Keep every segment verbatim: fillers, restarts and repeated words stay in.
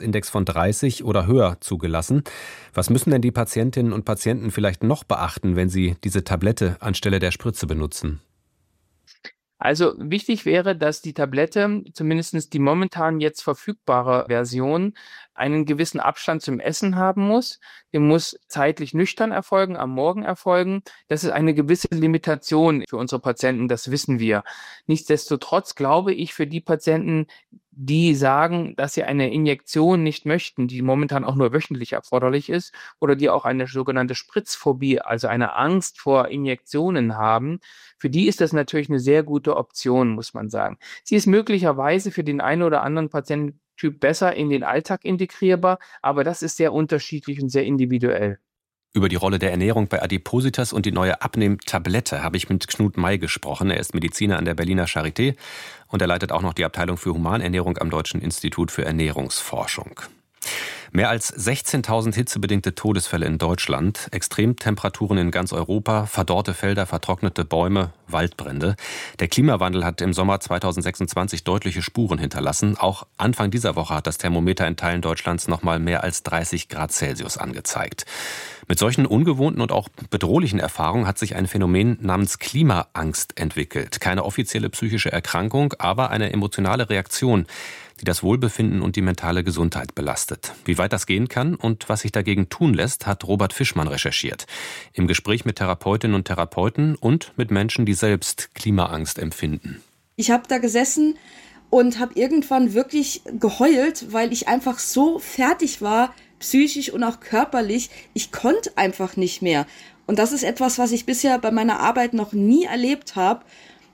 Schmerzindex von dreißig oder höher zugelassen. Was müssen denn die Patientinnen und Patienten vielleicht noch beachten, wenn sie diese Tablette anstelle der Spritze benutzen? Also wichtig wäre, dass die Tablette, zumindest die momentan jetzt verfügbare Version, einen gewissen Abstand zum Essen haben muss. Der muss zeitlich nüchtern erfolgen, am Morgen erfolgen. Das ist eine gewisse Limitation für unsere Patienten, das wissen wir. Nichtsdestotrotz glaube ich, für die Patienten, die sagen, dass sie eine Injektion nicht möchten, die momentan auch nur wöchentlich erforderlich ist, oder die auch eine sogenannte Spritzphobie, also eine Angst vor Injektionen haben, für die ist das natürlich eine sehr gute Option, muss man sagen. Sie ist möglicherweise für den einen oder anderen Patiententyp besser in den Alltag integrierbar, aber das ist sehr unterschiedlich und sehr individuell. Über die Rolle der Ernährung bei Adipositas und die neue Abnehmtablette habe ich mit Knut May gesprochen. Er ist Mediziner an der Berliner Charité und er leitet auch noch die Abteilung für Humanernährung am Deutschen Institut für Ernährungsforschung. Mehr als sechzehntausend hitzebedingte Todesfälle in Deutschland, Extremtemperaturen in ganz Europa, verdorrte Felder, vertrocknete Bäume, Waldbrände. Der Klimawandel hat im Sommer zweitausendsechsundzwanzig deutliche Spuren hinterlassen. Auch Anfang dieser Woche hat das Thermometer in Teilen Deutschlands noch mal mehr als dreißig Grad Celsius angezeigt. Mit solchen ungewohnten und auch bedrohlichen Erfahrungen hat sich ein Phänomen namens Klimaangst entwickelt. Keine offizielle psychische Erkrankung, aber eine emotionale Reaktion, die das Wohlbefinden und die mentale Gesundheit belastet. Wie weit das gehen kann und was sich dagegen tun lässt, hat Robert Fischmann recherchiert. Im Gespräch mit Therapeutinnen und Therapeuten und mit Menschen, die selbst Klimaangst empfinden. Ich habe da gesessen und habe irgendwann wirklich geheult, weil ich einfach so fertig war, psychisch und auch körperlich. Ich konnte einfach nicht mehr. Und das ist etwas, was ich bisher bei meiner Arbeit noch nie erlebt habe.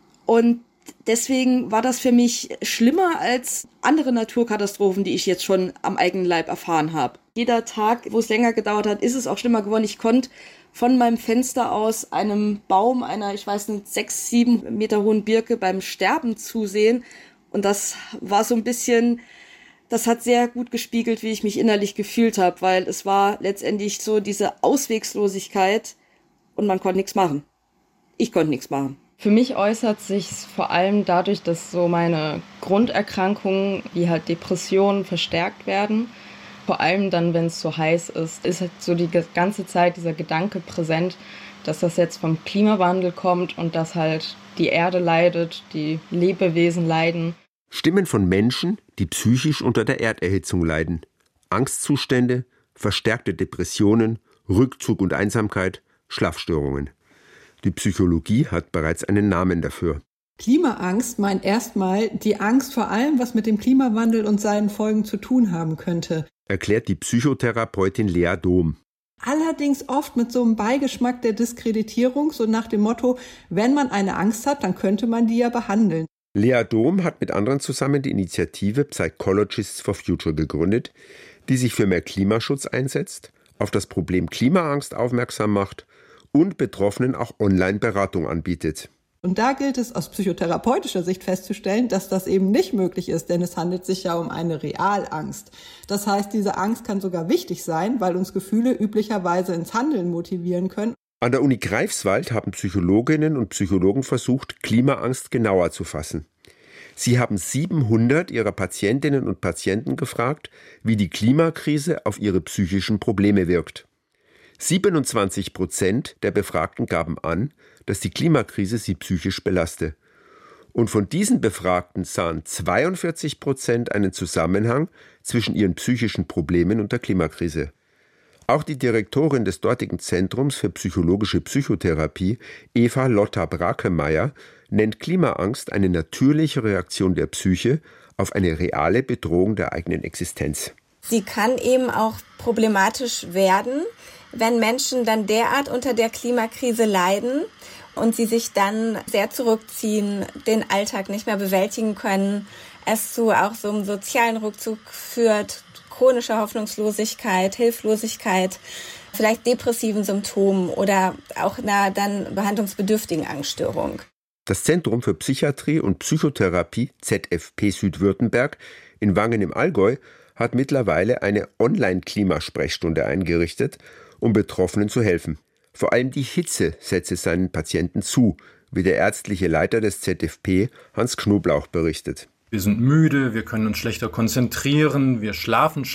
Und deswegen war das für mich schlimmer als andere Naturkatastrophen, die ich jetzt schon am eigenen Leib erfahren habe. Jeder Tag, wo es länger gedauert hat, ist es auch schlimmer geworden. Ich konnte von meinem Fenster aus einem Baum, einer, ich weiß nicht, sechs, sieben Meter hohen Birke beim Sterben zusehen. Und das war so ein bisschen, das hat sehr gut gespiegelt, wie ich mich innerlich gefühlt habe, weil es war letztendlich so diese Ausweglosigkeit und man konnte nichts machen. Ich konnte nichts machen. Für mich äußert sich vor allem dadurch, dass so meine Grunderkrankungen wie halt Depressionen verstärkt werden. Vor allem dann, wenn es so heiß ist, ist halt so die ganze Zeit dieser Gedanke präsent, dass das jetzt vom Klimawandel kommt und dass halt die Erde leidet, die Lebewesen leiden. Stimmen von Menschen, die psychisch unter der Erderhitzung leiden. Angstzustände, verstärkte Depressionen, Rückzug und Einsamkeit, Schlafstörungen. Die Psychologie hat bereits einen Namen dafür. Klimaangst meint erstmal die Angst vor allem, was mit dem Klimawandel und seinen Folgen zu tun haben könnte, erklärt die Psychotherapeutin Lea Dom. Allerdings oft mit so einem Beigeschmack der Diskreditierung, so nach dem Motto, wenn man eine Angst hat, dann könnte man die ja behandeln. Lea Dom hat mit anderen zusammen die Initiative Psychologists for Future gegründet, die sich für mehr Klimaschutz einsetzt, auf das Problem Klimaangst aufmerksam macht und Betroffenen auch Online-Beratung anbietet. Und da gilt es aus psychotherapeutischer Sicht festzustellen, dass das eben nicht möglich ist, denn es handelt sich ja um eine Realangst. Das heißt, diese Angst kann sogar wichtig sein, weil uns Gefühle üblicherweise ins Handeln motivieren können. An der Uni Greifswald haben Psychologinnen und Psychologen versucht, Klimaangst genauer zu fassen. Sie haben siebenhundert ihrer Patientinnen und Patienten gefragt, wie die Klimakrise auf ihre psychischen Probleme wirkt. siebenundzwanzig Prozent der Befragten gaben an, dass die Klimakrise sie psychisch belaste. Und von diesen Befragten sahen zweiundvierzig Prozent einen Zusammenhang zwischen ihren psychischen Problemen und der Klimakrise. Auch die Direktorin des dortigen Zentrums für psychologische Psychotherapie, Eva Lotta Brakemeyer, nennt Klimaangst eine natürliche Reaktion der Psyche auf eine reale Bedrohung der eigenen Existenz. Sie kann eben auch problematisch werden, wenn Menschen dann derart unter der Klimakrise leiden und sie sich dann sehr zurückziehen, den Alltag nicht mehr bewältigen können, es zu auch so einem sozialen Rückzug führt, chronische Hoffnungslosigkeit, Hilflosigkeit, vielleicht depressiven Symptomen oder auch einer dann behandlungsbedürftigen Angststörung. Das Zentrum für Psychiatrie und Psychotherapie Z F P Südwürttemberg in Wangen im Allgäu hat mittlerweile eine Online-Klimasprechstunde eingerichtet, um Betroffenen zu helfen. Vor allem die Hitze setze seinen Patienten zu, wie der ärztliche Leiter des Z F P, Hans Knoblauch, berichtet. Wir sind müde, wir können uns schlechter konzentrieren, wir schlafen schlechter.